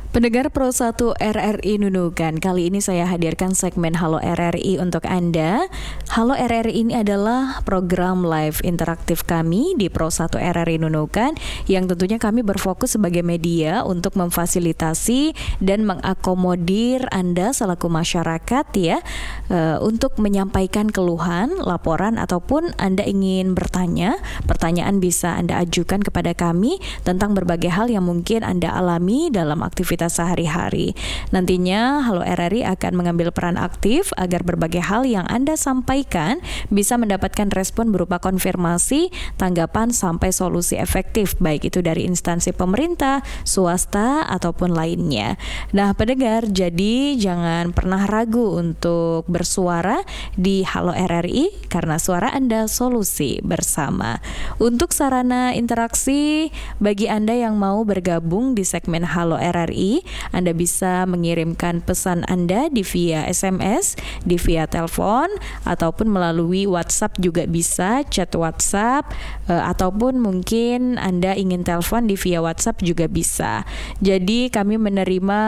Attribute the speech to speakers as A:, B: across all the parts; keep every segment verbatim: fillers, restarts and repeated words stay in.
A: Pendengar Pro satu R R I Nunukan, kali ini saya hadirkan segmen Halo R R I untuk Anda. Halo R R I ini adalah program live interaktif kami di Pro satu R R I Nunukan, yang tentunya kami berfokus sebagai media untuk memfasilitasi dan mengakomodir Anda selaku masyarakat ya, e, untuk menyampaikan keluhan, laporan, ataupun Anda ingin bertanya. Pertanyaan bisa Anda ajukan kepada kami tentang berbagai hal yang mungkin Anda alami dalam aktivitas sehari-hari. Nantinya Halo R R I akan mengambil peran aktif agar berbagai hal yang Anda sampaikan bisa mendapatkan respon berupa konfirmasi, tanggapan, sampai solusi efektif, baik itu dari instansi pemerintah, swasta, ataupun lainnya. Nah, pendengar, jadi jangan pernah ragu untuk bersuara di Halo R R I, karena suara Anda solusi bersama. Untuk sarana interaksi bagi Anda yang mau bergabung di segmen Halo R R I, Anda bisa mengirimkan pesan Anda di via S M S, di via telepon, ataupun melalui WhatsApp juga bisa, chat WhatsApp, e, ataupun mungkin Anda ingin telepon di via WhatsApp juga bisa. Jadi kami menerima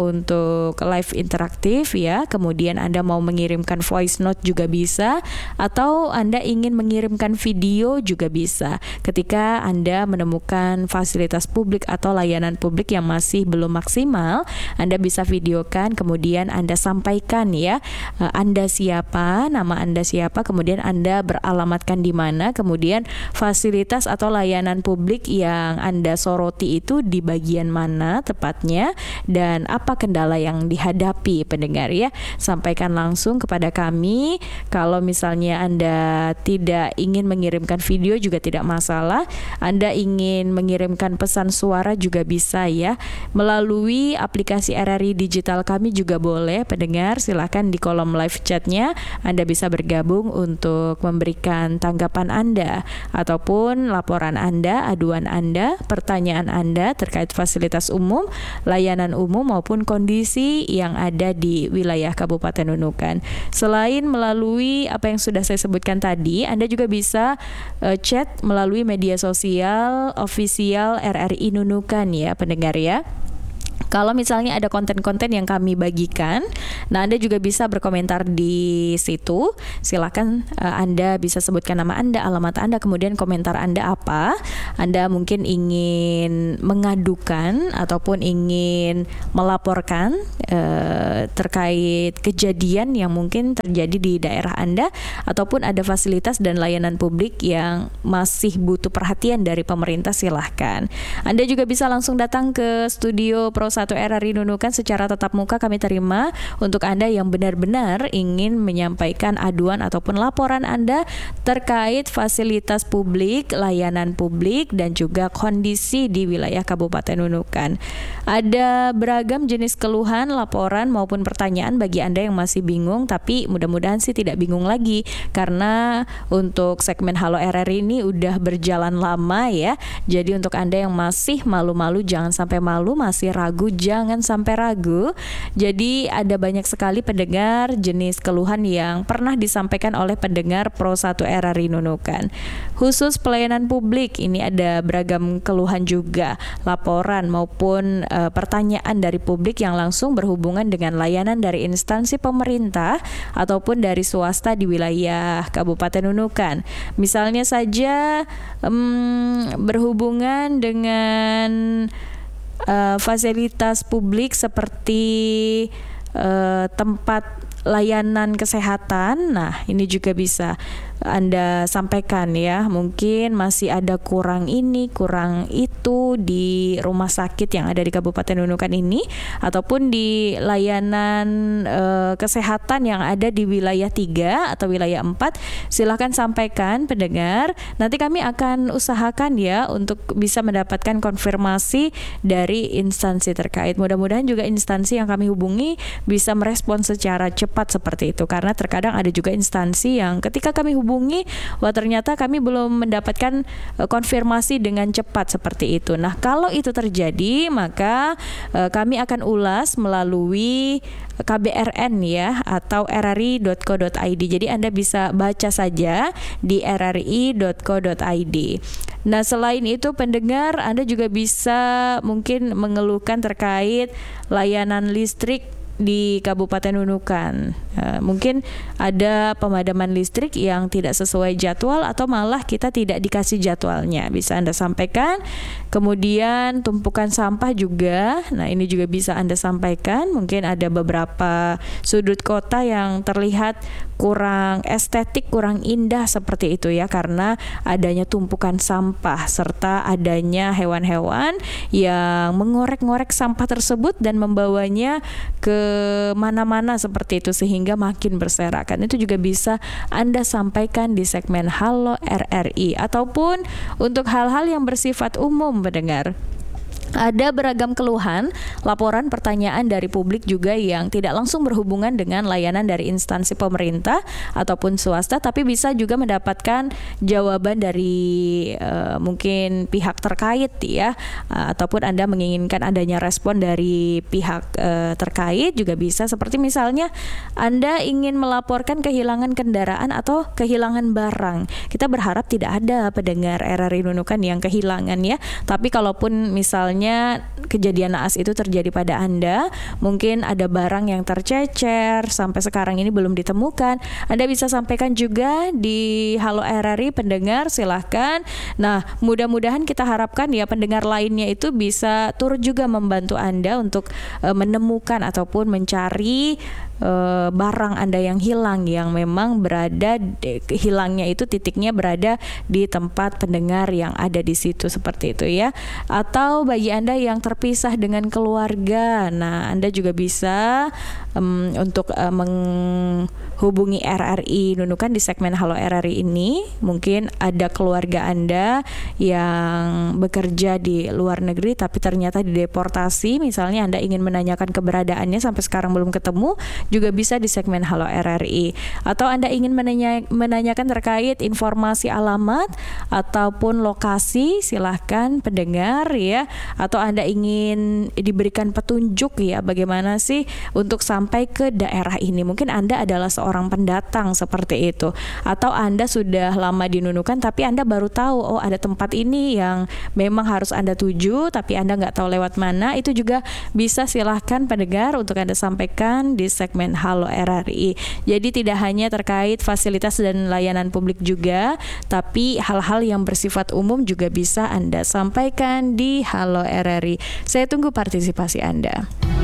A: untuk live interaktif ya, kemudian Anda mau mengirimkan voice note juga bisa, atau Anda ingin mengirimkan video juga bisa. Ketika Anda menemukan fasilitas publik atau layanan publik yang masih belum maksimal, Anda bisa videokan, kemudian Anda sampaikan ya, Anda siapa, nama Anda siapa, kemudian Anda beralamatkan di mana, kemudian fasilitas atau layanan publik yang Anda soroti itu di bagian mana tepatnya, dan apa kendala yang dihadapi, pendengar ya. Sampaikan langsung kepada kami. Kalau misalnya Anda tidak ingin mengirimkan video juga tidak masalah, Anda ingin mengirimkan pesan suara juga bisa ya, melalui aplikasi R R I digital kami juga boleh, pendengar. Silakan di kolom live chatnya Anda bisa bergabung untuk memberikan tanggapan Anda ataupun laporan Anda, aduan Anda, pertanyaan Anda terkait fasilitas umum, layanan umum maupun kondisi yang ada di wilayah Kabupaten Nunukan. Selain melalui apa yang sudah saya sebutkan tadi, Anda juga bisa uh, chat melalui media sosial official R R I Nunukan ya, pendengar ya. Kalau misalnya ada konten-konten yang kami bagikan, nah Anda juga bisa berkomentar di situ. Silakan uh, Anda bisa sebutkan nama Anda, alamat Anda, kemudian komentar Anda apa. Anda mungkin ingin mengadukan ataupun ingin melaporkan uh, terkait kejadian yang mungkin terjadi di daerah Anda, ataupun ada fasilitas dan layanan publik yang masih butuh perhatian dari pemerintah, silahkan. Anda juga bisa langsung datang ke studio Pro satu R R I Nunukan secara tatap muka. Kami terima untuk Anda yang benar-benar ingin menyampaikan aduan ataupun laporan Anda terkait fasilitas publik, layanan publik, dan juga kondisi di wilayah Kabupaten Nunukan. Ada beragam jenis keluhan, laporan maupun pertanyaan bagi Anda yang masih bingung, tapi mudah-mudahan sih tidak bingung lagi, karena untuk segmen Halo R R I ini udah berjalan lama ya. Jadi untuk Anda yang masih malu-malu, jangan sampai malu, masih ragu, jangan sampai ragu. Jadi ada banyak sekali pendengar jenis keluhan yang pernah disampaikan oleh pendengar Pro satu R R I Nunukan. Khusus pelayanan publik, ini ada beragam keluhan juga, laporan maupun e, pertanyaan dari publik yang langsung berhubungan dengan layanan dari instansi pemerintah ataupun dari swasta di wilayah Kabupaten Nunukan. Misalnya saja hmm, berhubungan dengan Uh, fasilitas publik seperti uh, tempat layanan kesehatan. Nah, ini juga bisa Anda sampaikan ya. Mungkin masih ada kurang ini, kurang itu di rumah sakit yang ada di Kabupaten Nunukan ini, ataupun di layanan e, kesehatan yang ada di wilayah tiga atau wilayah empat. Silahkan sampaikan, pendengar. Nanti kami akan usahakan ya untuk bisa mendapatkan konfirmasi dari instansi terkait. Mudah-mudahan juga instansi yang kami hubungi bisa merespon secara cepat seperti itu, karena terkadang ada juga instansi yang ketika kami hubungi menghubungi, wah ternyata kami belum mendapatkan uh, konfirmasi dengan cepat seperti itu. Nah, kalau itu terjadi, maka uh, kami akan ulas melalui K B R N ya, atau r r i dot co dot i d. Jadi Anda bisa baca saja di r r i dot co dot i d. Nah, selain itu pendengar, Anda juga bisa mungkin mengeluhkan terkait layanan listrik di Kabupaten Nunukan. Uh, mungkin ada pemadaman listrik yang tidak sesuai jadwal atau malah kita tidak dikasih jadwalnya. Bisa Anda sampaikan. Kemudian tumpukan sampah juga. Nah, ini juga bisa Anda sampaikan. Mungkin ada beberapa sudut kota yang terlihat kurang estetik, kurang indah seperti itu ya, karena adanya tumpukan sampah serta adanya hewan-hewan yang mengorek-ngorek sampah tersebut dan membawanya ke mana-mana seperti itu sehingga makin berserakan. Itu juga bisa Anda sampaikan di segmen Halo R R I. Ataupun untuk hal-hal yang bersifat umum pendengar, ada beragam keluhan, laporan, pertanyaan dari publik juga yang tidak langsung berhubungan dengan layanan dari instansi pemerintah ataupun swasta, tapi bisa juga mendapatkan jawaban dari uh, mungkin pihak terkait ya, uh, ataupun Anda menginginkan adanya respon dari pihak uh, terkait juga bisa. Seperti misalnya Anda ingin melaporkan kehilangan kendaraan atau kehilangan barang. Kita berharap tidak ada pendengar R R I Nunukan yang kehilangan ya, tapi kalaupun misalnya kejadian naas itu terjadi pada Anda, mungkin ada barang yang tercecer sampai sekarang ini belum ditemukan, Anda bisa sampaikan juga di Halo R R I pendengar, silahkan. Nah, mudah-mudahan kita harapkan ya pendengar lainnya itu bisa turut juga membantu Anda untuk uh, menemukan ataupun mencari uh, barang Anda yang hilang, yang memang berada de, hilangnya itu titiknya berada di tempat pendengar yang ada di situ seperti itu ya. Atau bagi Anda yang terpisah dengan keluarga, nah Anda juga bisa um, untuk uh, menghubungi R R I Nunukan di segmen Halo R R I ini. Mungkin ada keluarga Anda yang bekerja di luar negeri tapi ternyata dideportasi, misalnya Anda ingin menanyakan keberadaannya sampai sekarang belum ketemu, juga bisa di segmen Halo R R I. Atau Anda ingin menanya, menanyakan terkait informasi alamat ataupun lokasi, silahkan pendengar ya. Atau Anda ingin diberikan petunjuk ya, bagaimana sih untuk sampai ke daerah ini. Mungkin Anda adalah seorang pendatang seperti itu, atau Anda sudah lama di Nunukan tapi Anda baru tahu oh ada tempat ini yang memang harus Anda tuju tapi Anda nggak tahu lewat mana. Itu juga bisa, silahkan pendengar untuk Anda sampaikan di segmen Halo R R I. Jadi tidak hanya terkait fasilitas dan layanan publik juga, tapi hal-hal yang bersifat umum juga bisa Anda sampaikan di Halo R R I. Saya tunggu partisipasi Anda.